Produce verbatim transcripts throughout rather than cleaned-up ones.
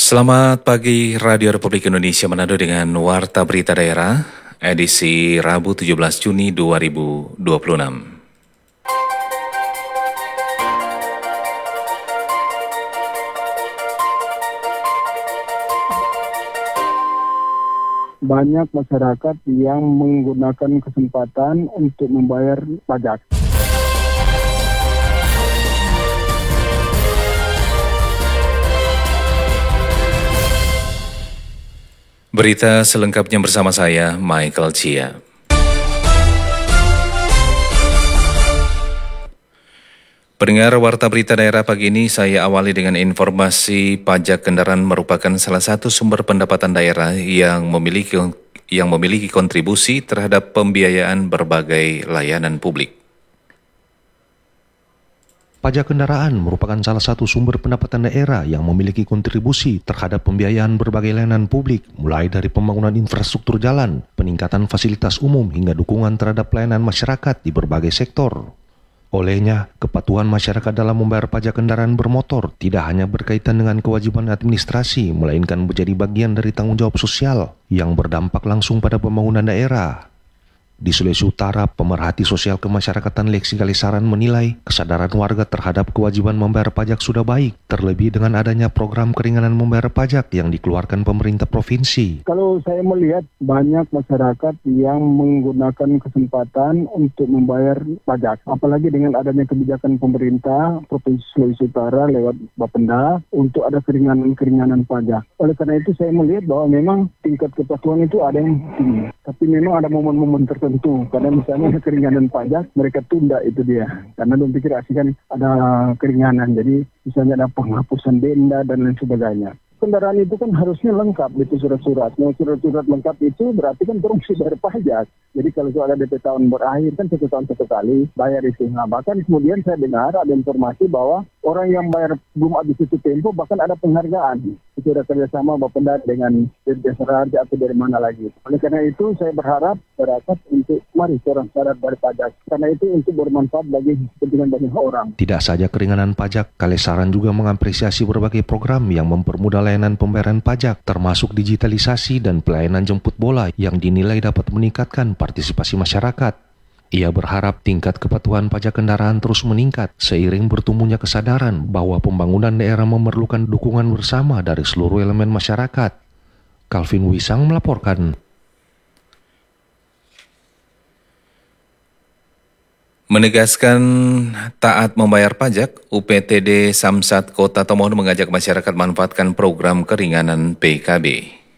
Selamat pagi Radio Republik Indonesia Manado dengan Warta Berita Daerah edisi Rabu tujuh belas Juni dua ribu dua puluh enam. Banyak masyarakat yang menggunakan kesempatan untuk membayar pajak. Berita selengkapnya bersama saya, Michael Chia. Pendengar Warta Berita Daerah pagi ini, saya awali dengan informasi pajak kendaraan merupakan salah satu sumber pendapatan daerah yang memiliki yang memiliki kontribusi terhadap pembiayaan berbagai layanan publik. Pajak kendaraan merupakan salah satu sumber pendapatan daerah yang memiliki kontribusi terhadap pembiayaan berbagai layanan publik, mulai dari pembangunan infrastruktur jalan, peningkatan fasilitas umum, hingga dukungan terhadap pelayanan masyarakat di berbagai sektor. Olehnya, kepatuhan masyarakat dalam membayar pajak kendaraan bermotor tidak hanya berkaitan dengan kewajiban administrasi, melainkan menjadi bagian dari tanggung jawab sosial yang berdampak langsung pada pembangunan daerah. Di Sulawesi Utara, pemerhati sosial kemasyarakatan Leksi Kalisaran menilai kesadaran warga terhadap kewajiban membayar pajak sudah baik, terlebih dengan adanya program keringanan membayar pajak yang dikeluarkan pemerintah provinsi. Kalau saya melihat banyak masyarakat yang menggunakan kesempatan untuk membayar pajak, apalagi dengan adanya kebijakan pemerintah Provinsi Sulawesi Utara lewat Bapenda untuk ada keringanan-keringanan pajak. Oleh karena itu saya melihat bahwa memang tingkat kepatuhan itu ada yang tinggi, tapi memang ada momen-momen tertentu. Tentu, karena misalnya keringanan pajak mereka tunda itu dia, karena belum pikir asli kan ada keringanan, jadi misalnya ada penghapusan denda dan lain sebagainya. Kendaraan itu kan harusnya lengkap itu surat-surat. Nah, surat-surat lengkap itu berarti kan terus bayar pajak. Jadi kalau ada D P tahun berakhir kan satu tahun satu kali bayar itu. Nah, bahkan kemudian saya dengar ada informasi bahwa orang yang bayar belum habis itu tempo bahkan ada penghargaan. Itu ada kerjasama Bapenda dengan Desra atau dari mana lagi. Oleh karena itu saya berharap masyarakat untuk mari seorang syarat bayar pajak. Karena itu untuk bermanfaat bagi kepentingan banyak orang. Tidak saja keringanan pajak, Kalisaran juga mengapresiasi berbagai program yang mempermudah layanan pembayaran pajak, termasuk digitalisasi dan pelayanan jemput bola yang dinilai dapat meningkatkan partisipasi masyarakat. Ia berharap tingkat kepatuhan pajak kendaraan terus meningkat seiring bertumbuhnya kesadaran bahwa pembangunan daerah memerlukan dukungan bersama dari seluruh elemen masyarakat. Calvin Wisang melaporkan. Menegaskan taat membayar pajak, U P T D Samsat Kota Tomohon mengajak masyarakat manfaatkan program keringanan P K B.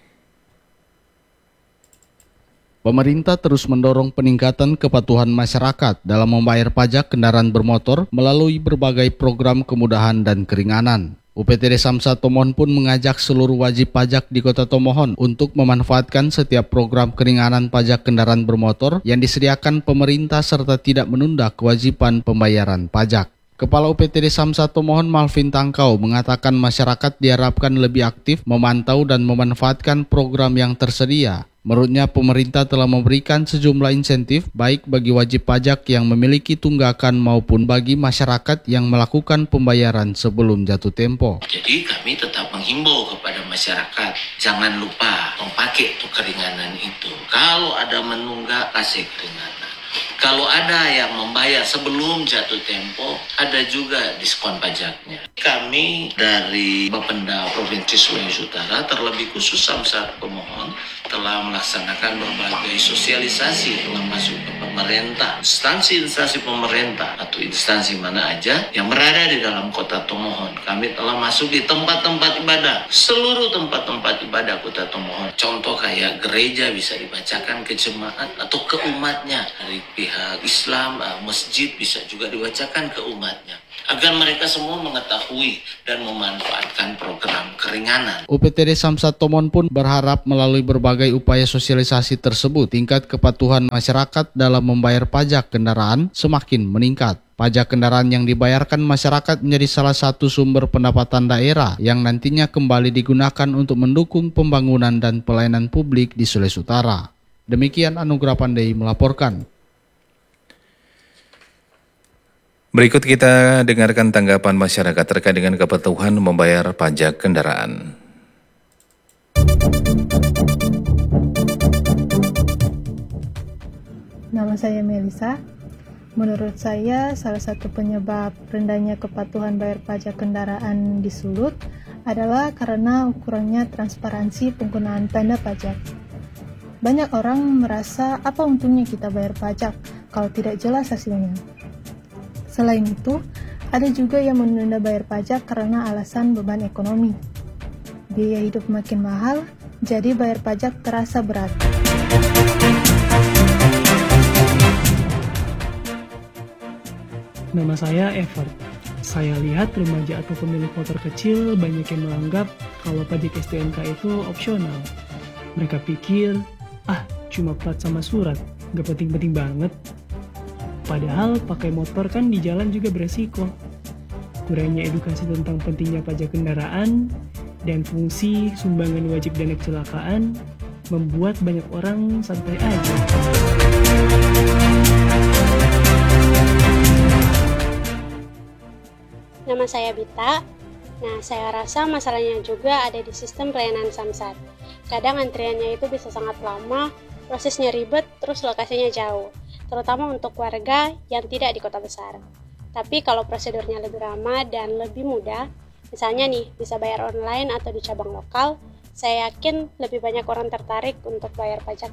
Pemerintah terus mendorong peningkatan kepatuhan masyarakat dalam membayar pajak kendaraan bermotor melalui berbagai program kemudahan dan keringanan. U P T D Samsat Tomohon pun mengajak seluruh wajib pajak di Kota Tomohon untuk memanfaatkan setiap program keringanan pajak kendaraan bermotor yang disediakan pemerintah serta tidak menunda kewajiban pembayaran pajak. Kepala U P T D Samsat Tomohon Malvin Tangkau mengatakan masyarakat diharapkan lebih aktif memantau dan memanfaatkan program yang tersedia. Menurutnya, pemerintah telah memberikan sejumlah insentif baik bagi wajib pajak yang memiliki tunggakan maupun bagi masyarakat yang melakukan pembayaran sebelum jatuh tempo. Jadi kami tetap menghimbau kepada masyarakat, jangan lupa memakai tuh keringanan itu. Kalau ada menunggak, kasih keringanan. Kalau ada yang membayar sebelum jatuh tempo, ada juga diskon pajaknya. Kami dari Bapenda Provinsi Sulawesi Utara, terlebih khusus Samsat Tomohon, telah melaksanakan berbagai sosialisasi telah masuk ke pemerintah, instansi-instansi pemerintah atau instansi mana aja yang berada di dalam Kota Tomohon. Kami telah masuk di tempat-tempat ibadah, seluruh tempat-tempat ibadah Kota Tomohon. Contoh kayak gereja bisa dibacakan ke jemaat atau ke umatnya. Dari pihak Islam, masjid bisa juga dibacakan ke umatnya, agar mereka semua mengetahui dan memanfaatkan program keringanan. U P T D Samsat Tomohon pun berharap melalui berbagai upaya sosialisasi tersebut, tingkat kepatuhan masyarakat dalam membayar pajak kendaraan semakin meningkat. Pajak kendaraan yang dibayarkan masyarakat menjadi salah satu sumber pendapatan daerah yang nantinya kembali digunakan untuk mendukung pembangunan dan pelayanan publik di Sulawesi Utara. Demikian Anugrah Pandey melaporkan. Berikut kita dengarkan tanggapan masyarakat terkait dengan kepatuhan membayar pajak kendaraan. Nama saya Melisa. Menurut saya, salah satu penyebab rendahnya kepatuhan bayar pajak kendaraan di Sulut adalah karena kurangnya transparansi penggunaan tanda pajak. Banyak orang merasa apa untungnya kita bayar pajak kalau tidak jelas hasilnya. Selain itu, ada juga yang menunda bayar pajak karena alasan beban ekonomi. Biaya hidup makin mahal, jadi bayar pajak terasa berat. Nama saya Evert. Saya lihat remaja atau pemilik motor kecil banyak yang menganggap kalau pajak S T N K itu opsional. Mereka pikir, ah cuma plat sama surat, gak penting-penting banget. Padahal pakai motor kan di jalan juga beresiko. Kurangnya edukasi tentang pentingnya pajak kendaraan dan fungsi sumbangan wajib dana kecelakaan membuat banyak orang santai aja. Nama saya Bita. Nah, saya rasa masalahnya juga ada di sistem pelayanan Samsat. Kadang antriannya itu bisa sangat lama, prosesnya ribet, terus lokasinya jauh, terutama untuk warga yang tidak di kota besar. Tapi kalau prosedurnya lebih ramah dan lebih mudah, misalnya nih, bisa bayar online atau di cabang lokal, saya yakin lebih banyak orang tertarik untuk bayar pajak